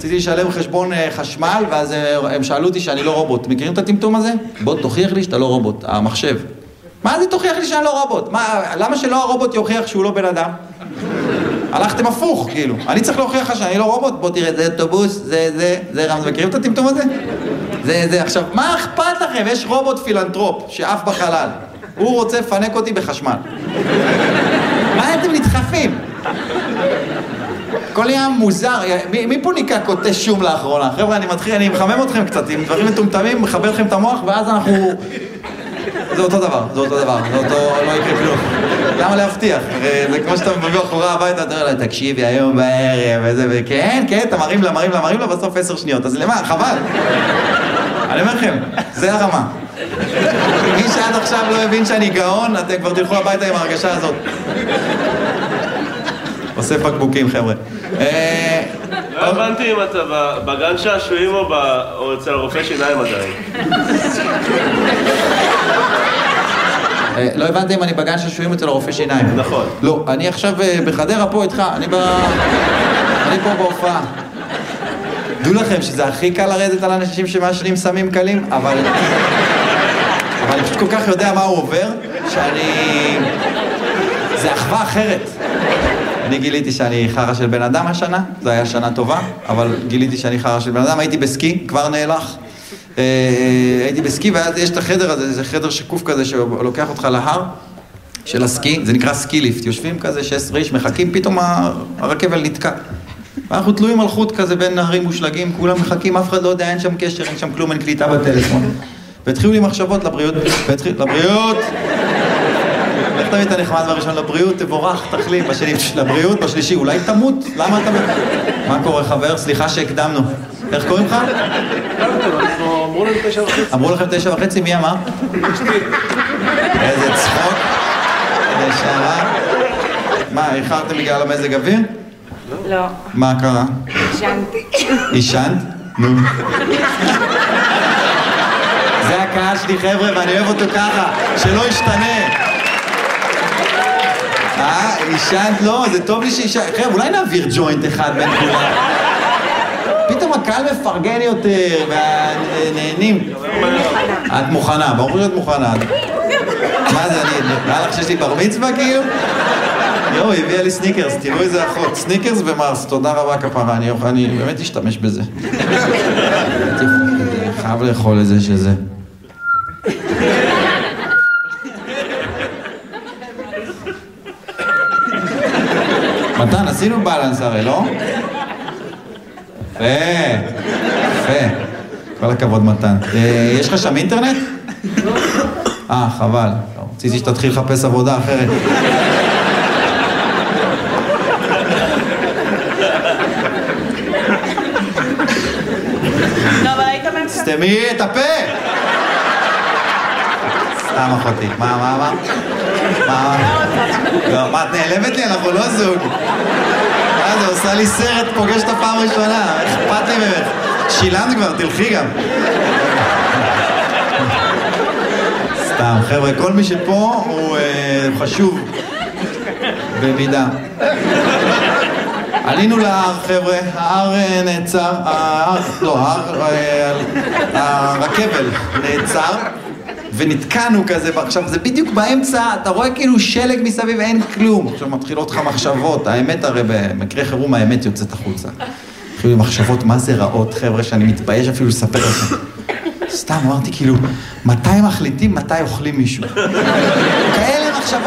רציתי לשלם חשבון חשמל, ואז הם שאלו אותי שאני לא רובוט. מכירים את הטמטום הזה? בוא תוכיח לי שאתה לא רובוט, המחשב. מה זה תוכיח לי שאני לא רובוט? למה שלא הרובוט יוכיח שהוא לא בן אדם? הלכתם הפוך, כאילו. אני צריך להוכיח לך שאני לא רובוט, בוא תראה, זה אוטובוס, זה רם, מכירים את הטמטום הזה? זה, עכשיו, מה אכפת לכם? יש רובוט פילנטרופ שעף בחלל. הוא רוצה לפנק אותי בחשמל. מה אתם נדחפים? הכל נהיה מוזר. מי פה ניקה קוטה שום לאחרונה? חבר'ה, אני מחמם אתכם קצת עם דברים מטומטמים, מחבר לכם את המוח, ואז אנחנו... זה אותו דבר, זה אותו, לא יקרה כלום. למה להבטיח? זה כמו שאתה מביא אחורה הביתה, אתה אומר לה, תקשיבי, היום בערב, וזה, כן, אתה מרים לה, בסוף 10 שניות. אז למה? חבל. אני אומר לכם, זה הרמה. מי שעד עכשיו לא הבין שאני גאון, אתם כבר תלכו הביתה עם ההרגשה הזאת. אוסף בקבוקים, חבר'ה. לא הבנתי אם אתה בגן שעשועים או אצל הרופא שיניים עדיין. לא הבנתי אם אני בגן שעשועים אצל הרופא שיניים. נכון. לא, אני עכשיו בחדרה פה איתך, אני פה בהופעה. דעו לכם שזה הכי קל לרדת על אנשים שמעשנים סמים קלים, אבל אני פשוט כל כך יודע מה הוא עובר, זה אחווה אחרת. אני גיליתי שאני חרא של בן אדם השנה, זו היה שנה טובה, אבל גיליתי שאני חרא של בן אדם, הייתי בסקי, כבר נהלך. הייתי בסקי, ואז יש את החדר הזה, זה חדר שקוף כזה שלוקח אותך להר של הסקי, זה נקרא סקי ליפט, יושבים כזה 16 איש, מחכים, פתאום הרכבל נתקע. ואנחנו תלויים על חוט כזה בין נהרים מושלגים, כולם מחכים, אף אחד לא יודע, אין שם קשר, אין שם כלום, אין קליטה בטלפון. והתחילו לי מחשבות לבריאות, לבריאות! איך תמיד אתה נחמד בראשון לבריאות, תבורך, תחלים, בשני לבריאות, בשלישי, אולי תמות, למה אתה... מה קורה חבר? סליחה שהקדמנו. איך קוראים לך? אמרו לנו 9:30. אמרו לכם 9:30, מי אמר? איזה צחוק. נשארה. מה, איחרתם בגלל המזג אוויר? לא. מה קרה? ישנתי. ישנת? נו. זה הקהל שלי חבר'ה, ואני אוהב אותו ככה, שלא ישתנה. ישנת? לא, זה טוב לי שישנת. חבר'ה, אולי נעביר ג'וינט אחד בין כולם. פתאום הקהל מפרגן יותר, והנהנים. את מוכנה, ברור שאת מוכנה. מה זה, נראה לך שיש לי בר מצווה כאילו? יואו, היא הביאה לי סניקרס, תראו איזה אחות. סניקרס ומרס, תודה רבה כפרה, אני באמת אשתמש בזה. חייב לאכול את זה שזה. מתן, עשינו בלנס הרי, לא? יפה. כל הכבוד מתן. יש לך שם אינטרנט? חבל. רציתי שתתחיל לחפש עבודה אחרת. לא, אבל היית מנסה. סתמי את הפה! סתם אחותי. מה? לא, מה, את נעלבת לי? אנחנו לא זוג. זה עושה לי סרט, פוגש את הפעם הראשונה. אכפת לי ממך. שילמת כבר, תלכי גם. סתם, חבר'ה, כל מי שפה הוא חשוב במידה. עלינו להר, חבר'ה, ההר נעצר, הרכבל נעצר, ונתקענו כזה, עכשיו זה בדיוק באמצע, אתה רואה כאילו שלג מסביב, אין כלום. עכשיו מתחילות לך מחשבות, האמת הרי במקרה חירום האמת יוצאת החוצה. התחילו לי מחשבות מה זה רעות, חבר'ה, שאני מתבייש אפילו לספר לכם. סתם, אמרתי כאילו, מתי מחליטים, מתי אוכלים מישהו? כאלה מחשבות.